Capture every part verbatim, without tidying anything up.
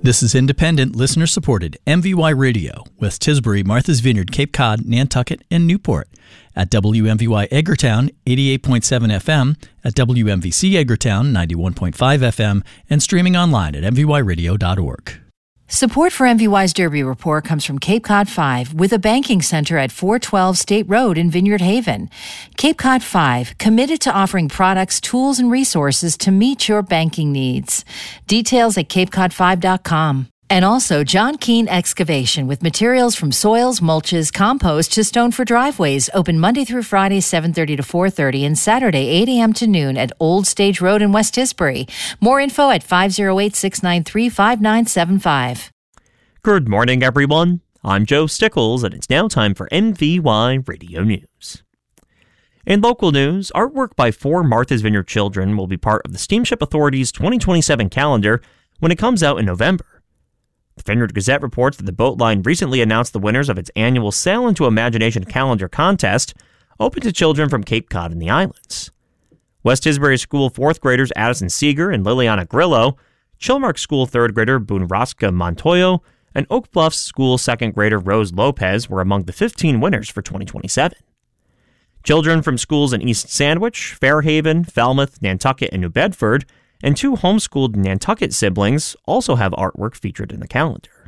This is independent, listener-supported M V Y Radio, West Tisbury, Martha's Vineyard, Cape Cod, Nantucket, and Newport. At W M V Y Edgartown, eighty-eight point seven F M, at W M V C Edgartown, ninety-one point five F M, and streaming online at m v y radio dot org. Support for M V Y's Derby Report comes from Cape Cod five, with a banking center at four twelve State Road in Vineyard Haven. Cape Cod five, committed to offering products, tools, and resources to meet your banking needs. Details at cape cod five dot com. And also John Keane Excavation, with materials from soils, mulches, compost to stone for driveways, open Monday through Friday, seven thirty to four thirty, and Saturday, eight a.m. to noon at Old Stage Road in West Tisbury. More info at five oh eight, six nine three, five nine seven five. Good morning, everyone. I'm Joe Stickles, and it's now time for M V Y Radio News. In local news, artwork by four Martha's Vineyard children will be part of the Steamship Authority's twenty twenty-seven calendar when it comes out in November. The Vineyard Gazette reports that the boat line recently announced the winners of its annual Sail into Imagination calendar contest, open to children from Cape Cod and the islands. West Tisbury School fourth graders Addison Seeger and Liliana Grillo, Chilmark School third grader Bunraska Montoyo, and Oak Bluffs School second grader Rose Lopez were among the fifteen winners for twenty twenty-seven. Children from schools in East Sandwich, Fairhaven, Falmouth, Nantucket, and New Bedford, and two homeschooled Nantucket siblings also have artwork featured in the calendar.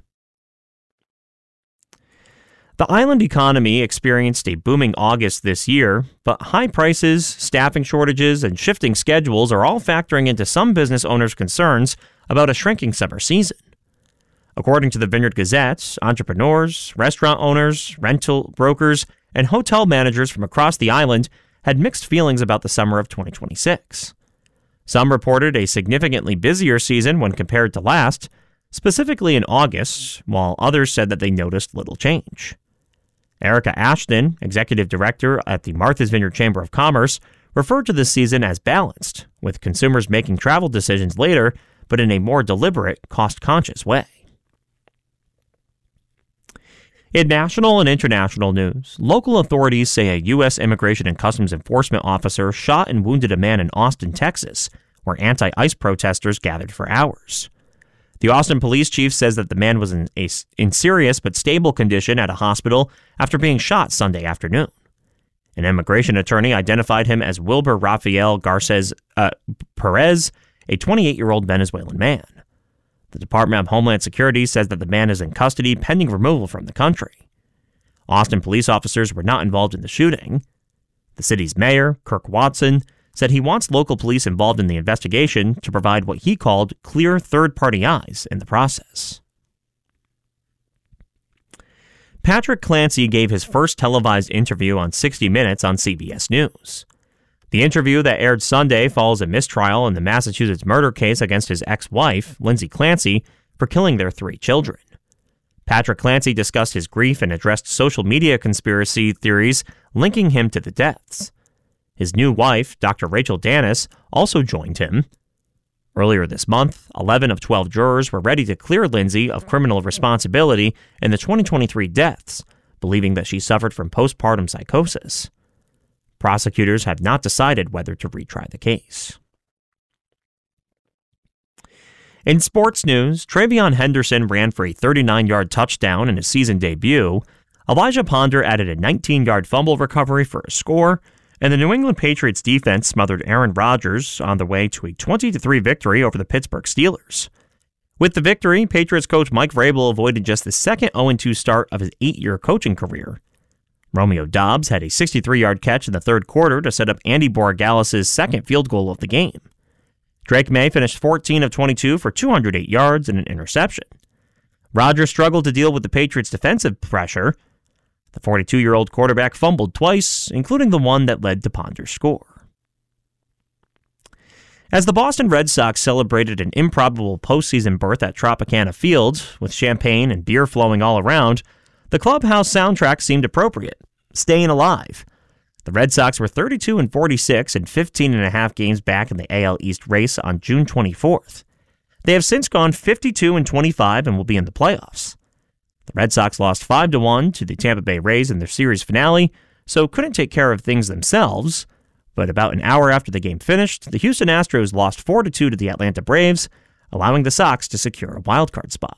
The island economy experienced a booming August this year, but high prices, staffing shortages, and shifting schedules are all factoring into some business owners' concerns about a shrinking summer season. According to the Vineyard Gazette, entrepreneurs, restaurant owners, rental brokers, and hotel managers from across the island had mixed feelings about the summer of twenty twenty-six. Some reported a significantly busier season when compared to last, specifically in August, while others said that they noticed little change. Erica Ashton, executive director at the Martha's Vineyard Chamber of Commerce, referred to this season as balanced, with consumers making travel decisions later, but in a more deliberate, cost-conscious way. In national and international news, local authorities say a U S Immigration and Customs Enforcement officer shot and wounded a man in Austin, Texas, where anti-ICE protesters gathered for hours. The Austin police chief says that the man was in, a, in serious but stable condition at a hospital after being shot Sunday afternoon. An immigration attorney identified him as Wilber Rafael Garces uh, Perez, a twenty-eight-year-old Venezuelan man. The Department of Homeland Security says that the man is in custody pending removal from the country. Austin police officers were not involved in the shooting. The city's mayor, Kirk Watson, said he wants local police involved in the investigation to provide what he called clear third-party eyes in the process. Patrick Clancy gave his first televised interview on sixty minutes on C B S News. The interview that aired Sunday follows a mistrial in the Massachusetts murder case against his ex-wife, Lindsay Clancy, for killing their three children. Patrick Clancy discussed his grief and addressed social media conspiracy theories linking him to the deaths. His new wife, Doctor Rachel Danis, also joined him. Earlier this month, eleven of twelve jurors were ready to clear Lindsay of criminal responsibility in the twenty twenty-three deaths, believing that she suffered from postpartum psychosis. Prosecutors have not decided whether to retry the case. In sports news, Travion Henderson ran for a thirty-nine-yard touchdown in his season debut. Elijah Ponder added a nineteen-yard fumble recovery for a score, and the New England Patriots defense smothered Aaron Rodgers on the way to a twenty to three victory over the Pittsburgh Steelers. With the victory, Patriots coach Mike Vrabel avoided just the second oh and two start of his eight-year coaching career. Romeo Doubs had a sixty-three-yard catch in the third quarter to set up Andy Borregales' second field goal of the game. Drake May finished fourteen of twenty-two for two hundred eight yards and an interception. Rodgers struggled to deal with the Patriots' defensive pressure. The forty-two-year-old quarterback fumbled twice, including the one that led to Ponder's score. As the Boston Red Sox celebrated an improbable postseason berth at Tropicana Field, with champagne and beer flowing all around, the clubhouse soundtrack seemed appropriate, Staying Alive. The Red Sox were thirty-two and forty-six and fifteen and a half games back in the A L East race on June twenty-fourth. They have since gone fifty-two and twenty-five and will be in the playoffs. The Red Sox lost five to one to the Tampa Bay Rays in their series finale, so couldn't take care of things themselves. But about an hour after the game finished, the Houston Astros lost four to two to the Atlanta Braves, allowing the Sox to secure a wildcard spot.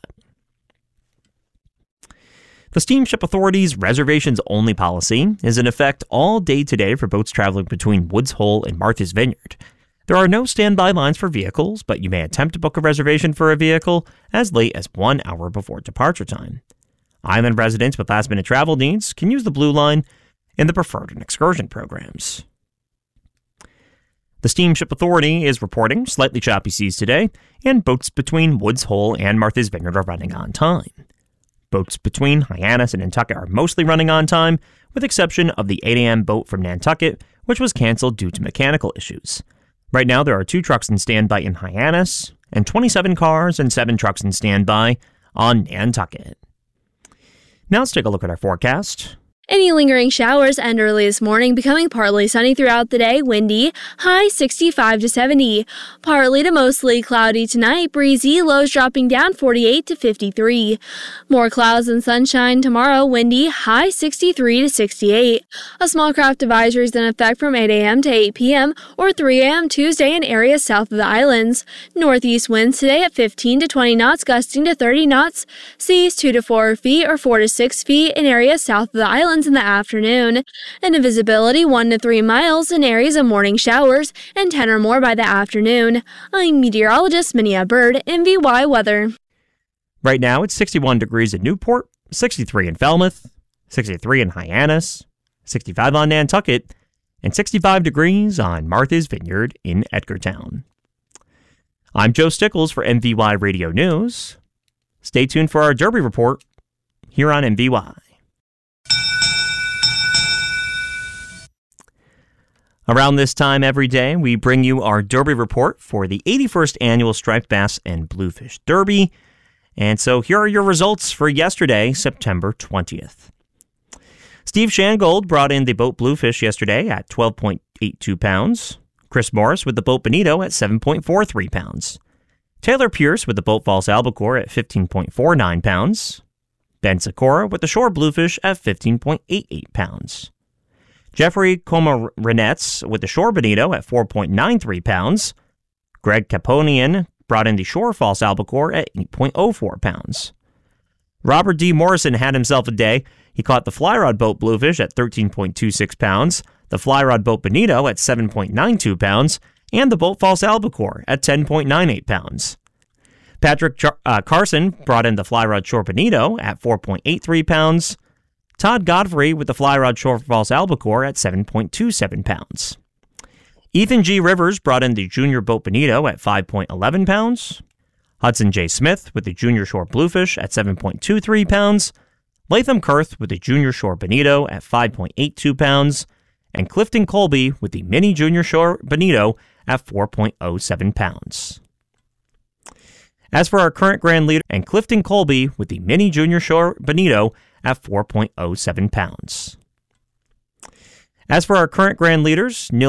The Steamship Authority's reservations-only policy is in effect all day today for boats traveling between Woods Hole and Martha's Vineyard. There are no standby lines for vehicles, but you may attempt to book a reservation for a vehicle as late as one hour before departure time. Island residents with last-minute travel needs can use the Blue Line in the Preferred and Excursion programs. The Steamship Authority is reporting slightly choppy seas today, and boats between Woods Hole and Martha's Vineyard are running on time. Boats between Hyannis and Nantucket are mostly running on time, with exception of the eight a.m. boat from Nantucket, which was canceled due to mechanical issues. Right now, there are two trucks in standby in Hyannis, and twenty-seven cars and seven trucks in standby on Nantucket. Now let's take a look at our forecast. Any lingering showers end early this morning, becoming partly sunny throughout the day, windy, high sixty-five to seventy. Partly to mostly cloudy tonight, breezy, lows dropping down forty-eight to fifty-three. More clouds and sunshine tomorrow, windy, high sixty-three to sixty-eight. A small craft advisory is in effect from eight a.m. to eight p.m. or three a.m. Tuesday in areas south of the islands. Northeast winds today at fifteen to twenty knots, gusting to thirty knots. Seas two to four feet or four to six feet in areas south of the islands in the afternoon, and a visibility one to three miles in areas of morning showers and ten or more by the afternoon. I'm meteorologist Minia Bird, M V Y Weather. Right now, it's sixty-one degrees in Newport, sixty-three in Falmouth, sixty-three in Hyannis, sixty-five on Nantucket, and sixty-five degrees on Martha's Vineyard in Edgartown. I'm Joe Stickles for M V Y Radio News. Stay tuned for our Derby Report here on M V Y. Around this time every day, we bring you our Derby Report for the eighty-first Annual Striped Bass and Bluefish Derby. And so here are your results for yesterday, September twentieth. Steve Shangold brought in the boat Bluefish yesterday at twelve point eight two pounds. Chris Morris with the boat Bonito at seven point four three pounds. Taylor Pierce with the boat False Albacore at fifteen point four nine pounds. Ben Sikora with the Shore Bluefish at fifteen point eight eight pounds. Jeffrey Comarinets with the Shore Bonito at four point nine three pounds. Greg Caponian brought in the Shore False Albacore at eight point oh four pounds. Robert D. Morrison had himself a day. He caught the Fly Rod boat Bluefish at thirteen point two six pounds, the Fly Rod boat Bonito at seven point nine two pounds, and the boat False Albacore at ten point nine eight pounds. Patrick Char- uh, Carson brought in the Fly Rod Shore Bonito at four point eight three pounds. Todd Godfrey with the Fly Rod Shore False Albacore at seven point two seven pounds. Ethan G. Rivers brought in the Junior Boat Bonito at five point one one pounds. Hudson J. Smith with the Junior Shore Bluefish at seven point two three pounds. Latham Kurth with the Junior Shore Bonito at five point eight two pounds. And Clifton Colby with the Mini Junior Shore Bonito at four point oh seven pounds. As for our current Grand Leader, and Clifton Colby with the Mini Junior Shore Bonito at four point oh seven pounds. As for our current Grand Leaders, Neil